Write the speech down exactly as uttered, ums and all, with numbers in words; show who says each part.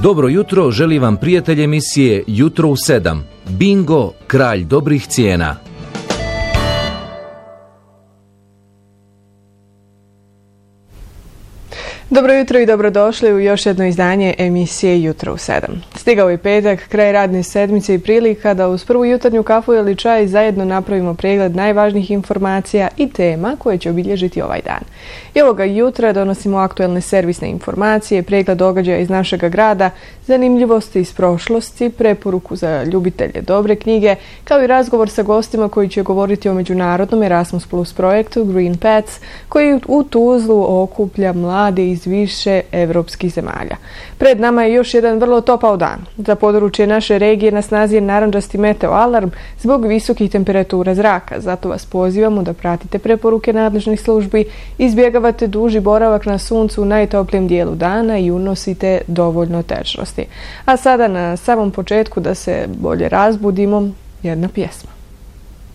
Speaker 1: Dobro jutro, želi vam prijatelj emisije Jutro u sedam. Bingo, kralj dobrih cijena.
Speaker 2: Dobro jutro i dobrodošli u još jedno izdanje emisije Jutro u sedam. Stigao je petak, kraj radne sedmice i prilika da uz prvu jutarnju kafu ili čaj zajedno napravimo pregled najvažnijih informacija i tema koje će obilježiti ovaj dan. I ovoga jutra donosimo aktuelne servisne informacije, pregled događaja iz našeg grada, zanimljivosti iz prošlosti, preporuku za ljubitelje dobre knjige, kao i razgovor sa gostima koji će govoriti o međunarodnom Erasmus Plus projektu Green Paths, koji u Tuzlu okuplja mlade iz više evropskih zemalja. Pred nama je još jedan vrlo topao dan. Za područje naše regije na snazi je narandžasti meteo alarm zbog visokih temperatura zraka. Zato vas pozivamo da pratite preporuke nadležnih službi, izbjegavate duži boravak na suncu u najtoplijem dijelu dana i unosite dovoljno tečnosti. A sada na samom početku da se bolje razbudimo, jedna pjesma.